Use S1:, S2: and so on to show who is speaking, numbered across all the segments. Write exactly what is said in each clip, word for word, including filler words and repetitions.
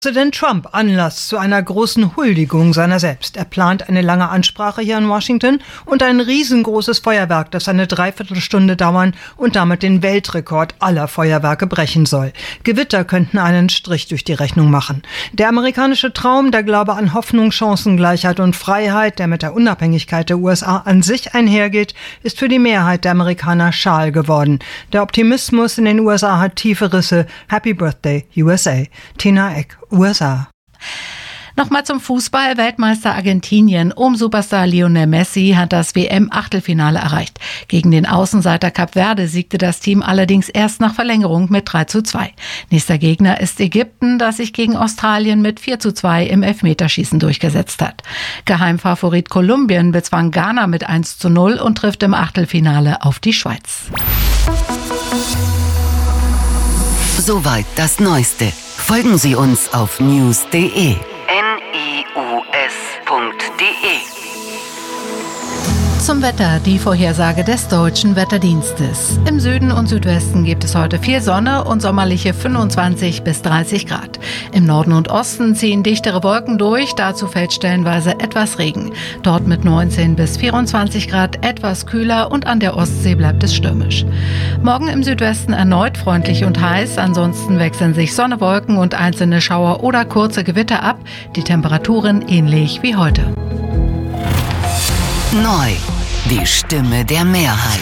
S1: Präsident Trump Anlass zu einer großen Huldigung seiner selbst. Er plant eine lange Ansprache hier in Washington und ein riesengroßes Feuerwerk, das eine Dreiviertelstunde dauern und damit den Weltrekord aller Feuerwerke brechen soll. Gewitter könnten einen Strich durch die Rechnung machen. Der amerikanische Traum, der Glaube an Hoffnung, Chancengleichheit und Freiheit, der mit der Unabhängigkeit der U S A an sich einhergeht, ist für die Mehrheit der Amerikaner schal geworden. Der Optimismus in den U S A hat tiefe Risse. Happy Birthday, U S A. Tina Eck, U S A.
S2: Nochmal zum Fußball. Weltmeister Argentinien um Superstar Lionel Messi hat das W M-Achtelfinale erreicht. Gegen den Außenseiter Kap Verde siegte das Team allerdings erst nach Verlängerung mit drei zu zwei. Nächster Gegner ist Ägypten, das sich gegen Australien mit vier zu zwei im Elfmeterschießen durchgesetzt hat. Geheimfavorit Kolumbien bezwang Ghana mit eins zu null und trifft im Achtelfinale auf die Schweiz.
S3: Soweit das Neueste. Folgen Sie uns auf news punkt de. N I U S punkt de.
S2: Zum Wetter, die Vorhersage des Deutschen Wetterdienstes. Im Süden und Südwesten gibt es heute viel Sonne und sommerliche fünfundzwanzig bis dreißig Grad. Im Norden und Osten ziehen dichtere Wolken durch, dazu fällt stellenweise etwas Regen. Dort mit neunzehn bis vierundzwanzig Grad etwas kühler und an der Ostsee bleibt es stürmisch. Morgen im Südwesten erneut freundlich und heiß, ansonsten wechseln sich Sonne, Wolken und einzelne Schauer oder kurze Gewitter ab, die Temperaturen ähnlich wie heute.
S3: Neu, die Stimme der Mehrheit.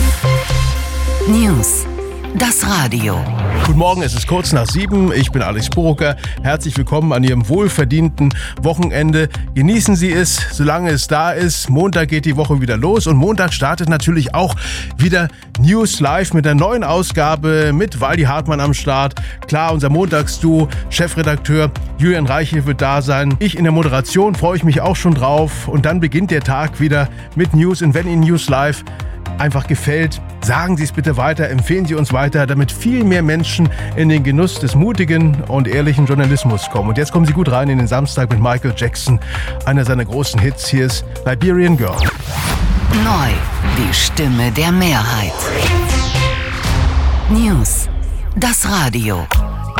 S3: News, das Radio.
S4: Guten Morgen, es ist kurz nach sieben. Ich bin Alex Burucker. Herzlich willkommen an Ihrem wohlverdienten Wochenende. Genießen Sie es, solange es da ist. Montag geht die Woche wieder los und Montag startet natürlich auch wieder News Live mit einer neuen Ausgabe mit Waldi Hartmann am Start. Klar, unser Montagsduo, Chefredakteur Julian Reiche wird da sein. Ich in der Moderation freue ich mich auch schon drauf. Und dann beginnt der Tag wieder mit News. Und wenn Ihnen News Live einfach gefällt, sagen Sie es bitte weiter, empfehlen Sie uns weiter, damit viel mehr Menschen in den Genuss des mutigen und ehrlichen Journalismus kommen. Und jetzt kommen Sie gut rein in den Samstag mit Michael Jackson, einer seiner großen Hits. Hier ist Liberian Girl.
S3: Neu, die Stimme der Mehrheit. News, das Radio.